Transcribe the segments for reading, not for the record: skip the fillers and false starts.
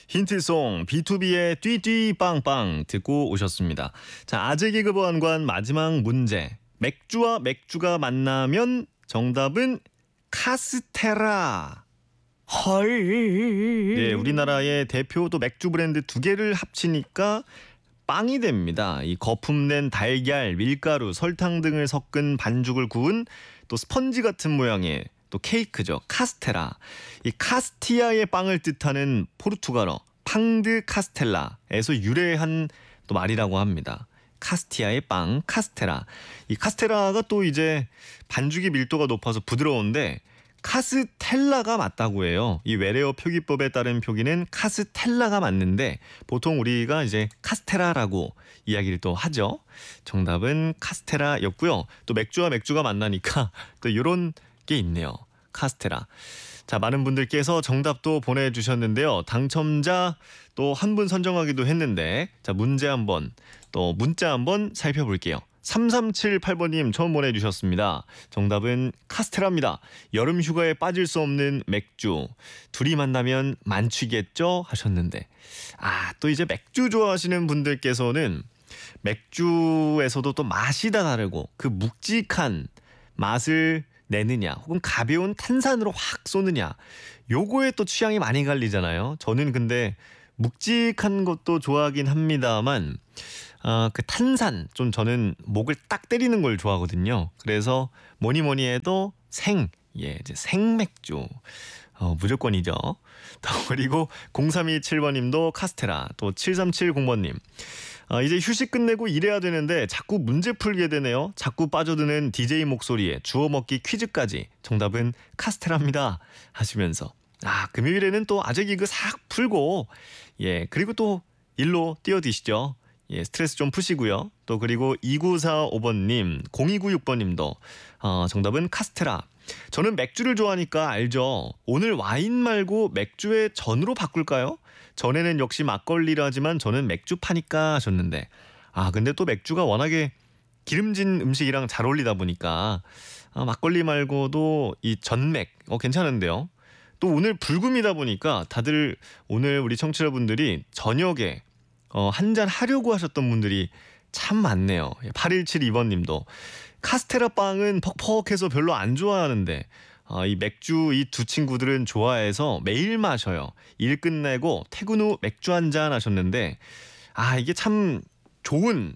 힌트송 B2B의 띠띠빵빵 듣고 오셨습니다. 자, 아재 개그 보안관 마지막 문제. 맥주와 맥주가 만나면 정답은 카스테라. 헐. 네, 우리나라의 대표 또 맥주 브랜드 두 개를 합치니까 빵이 됩니다. 이 거품낸 달걀, 밀가루, 설탕 등을 섞은 반죽을 구운 또 스펀지 같은 모양의 또 케이크죠. 카스테라. 이 카스티아의 빵을 뜻하는 포르투갈어 팡드 카스텔라에서 유래한 또 말이라고 합니다. 카스티아의 빵, 카스테라. 이 카스테라가 또 이제 반죽의 밀도가 높아서 부드러운데 카스텔라가 맞다고 해요. 이 외래어 표기법에 따른 표기는 카스텔라가 맞는데 보통 우리가 이제 카스테라라고 이야기를 또 하죠. 정답은 카스테라였고요. 또 맥주와 맥주가 만나니까 또 이런 게 있네요. 카스테라. 자, 많은 분들께서 정답도 보내주셨는데요. 당첨자 또 한 분 선정하기도 했는데 자, 문제 한번 또 문자 한번 살펴볼게요. 3378번님 처음 보내주셨습니다. 정답은 카스테라입니다. 여름 휴가에 빠질 수 없는 맥주. 둘이 만나면 만취겠죠? 하셨는데 또 이제 맥주 좋아하시는 분들께서는 맥주에서도 또 맛이 다 다르고 그 묵직한 맛을 내느냐 혹은 가벼운 탄산으로 확 쏘느냐 요거에 또 취향이 많이 갈리잖아요. 저는 근데 묵직한 것도 좋아하긴 합니다만 그 탄산 좀 저는 목을 딱 때리는 걸 좋아하거든요. 그래서 뭐니 해도 이제 생맥주 무조건이죠. 그리고 0327번님도 카스테라, 또 7370번님 이제 휴식 끝내고 일해야 되는데 자꾸 문제 풀게 되네요. 자꾸 빠져드는 DJ 목소리에 주워먹기 퀴즈까지 정답은 카스테라입니다 하시면서 금요일에는 또 아재 개그 싹 풀고 그리고 또 일로 뛰어드시죠. 스트레스 좀 푸시고요. 또 그리고 2945번님, 0296번님도 정답은 카스테라. 저는 맥주를 좋아하니까 알죠. 오늘 와인 말고 맥주에 전으로 바꿀까요? 전에는 역시 막걸리라지만 저는 맥주 파니까 하셨는데 근데 또 맥주가 워낙에 기름진 음식이랑 잘 어울리다 보니까 막걸리 말고도 이 전맥 괜찮은데요. 또 오늘 불금이다 보니까 다들 오늘 우리 청취자분들이 저녁에 한잔 하려고 하셨던 분들이 참 많네요. 8172번님도 카스테라 빵은 퍽퍽해서 별로 안 좋아하는데 이 맥주 이 두 친구들은 좋아해서 매일 마셔요. 일 끝내고 퇴근 후 맥주 한잔 하셨는데 이게 참 좋은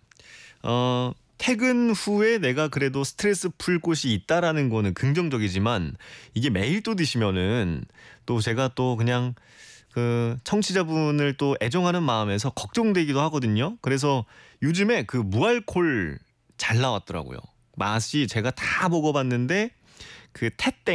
퇴근 후에 내가 그래도 스트레스 풀 곳이 있다라는 거는 긍정적이지만 이게 매일 또 드시면은 또 제가 또 그냥 그 청취자분을 또 애정하는 마음에서 걱정되기도 하거든요. 그래서 요즘에 그 무알콜 잘 나왔더라고요. 맛이 제가 다 먹어봤는데 그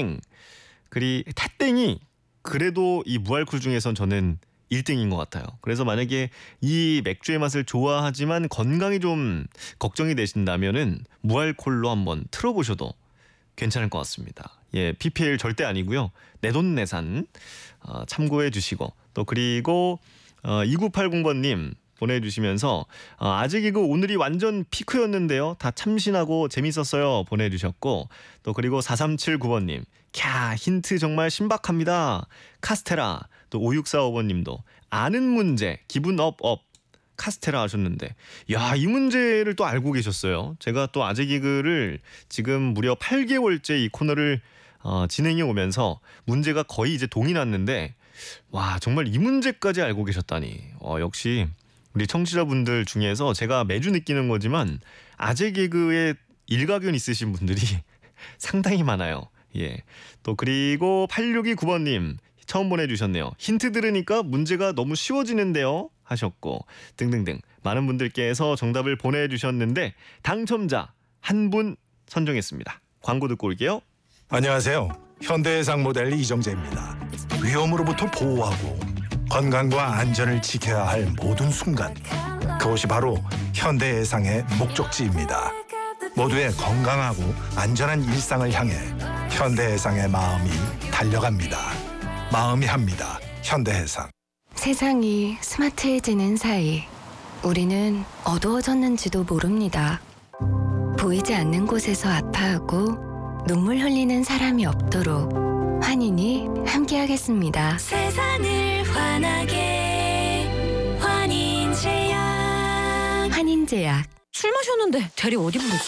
태땡이 그래도 이 무알콜 중에선 저는 1등인 것 같아요. 그래서 만약에 이 맥주의 맛을 좋아하지만 건강이 좀 걱정이 되신다면은 무알콜로 한번 틀어보셔도 괜찮을 것 같습니다. PPL 절대 아니고요. 내돈내산 참고해 주시고 또 그리고 2980번님 보내주시면서 아재 개그 오늘이 완전 피크였는데요. 다 참신하고 재밌었어요 보내주셨고 또 그리고 4379번님 힌트 정말 신박합니다. 카스테라. 또 5645번님도 아는 문제 기분 업 카스테라 하셨는데 이 문제를 또 알고 계셨어요. 제가 또 아재 개그를 지금 무려 8개월째 이 코너를 진행해 오면서 문제가 거의 이제 동이 났는데 정말 이 문제까지 알고 계셨다니 역시 우리 청취자분들 중에서 제가 매주 느끼는 거지만 아재 개그에 일가견 있으신 분들이 상당히 많아요. 또 그리고 8629번님 처음 보내주셨네요. 힌트 들으니까 문제가 너무 쉬워지는데요 하셨고 등등등 많은 분들께서 정답을 보내주셨는데 당첨자 한 분 선정했습니다. 광고 듣고 올게요. 안녕하세요. 현대해상 모델 이정재입니다. 위험으로부터 보호하고 건강과 안전을 지켜야 할 모든 순간, 그것이 바로 현대해상의 목적지입니다. 모두의 건강하고 안전한 일상을 향해 현대해상의 마음이 달려갑니다. 마음이 합니다. 현대해상. 세상이 스마트해지는 사이 우리는 어두워졌는지도 모릅니다. 보이지 않는 곳에서 아파하고 눈물 흘리는 사람이 없도록 환인이 함께하겠습니다. 세상을 환하게 한인제약. 술 마셨는데 대리 어디 부르지?